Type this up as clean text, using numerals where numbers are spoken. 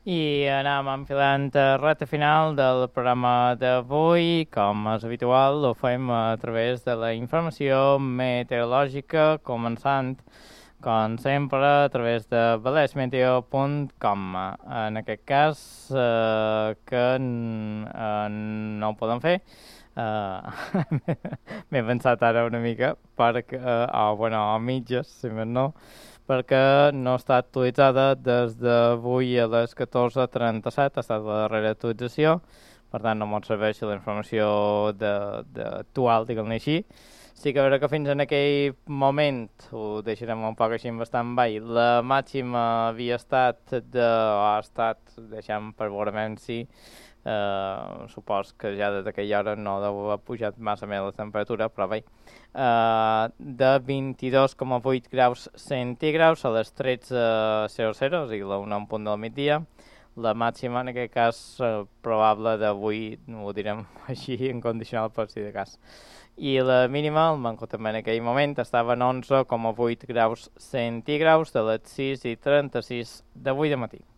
I anàvem enfilant a reta final del programa d'avui. Com és habitual, ho fem a través de la informació meteorològica, començant, com sempre, a través de valesmeteo.com. En aquest cas, no ho podem fer. M'he pensat ara una mica, perquè, a mitges, si més no, perquè no està actualitzada des d'avui a les 14:37, ha estat la darrera actualització, per tant no mos serveix la informació actual, diguem-ne així. Sí que veure que fins en aquell moment, ho deixarem un poc així bastant baix, la màxima havia estat ha estat, deixem per veurement si, supos que ja des d'aquella hora no deu haver pujat massa més la temperatura, però bé, de 22,8 graus centígrads a les 13:00, o sigui la 1 en punt del migdia. La màxima, en aquest cas, probable d'avui, ho direm així, en condicional per si de cas. I la mínima, el manco també en aquell moment, estava en 11,8 graus centígrads de les 6:36 d'avui de matí.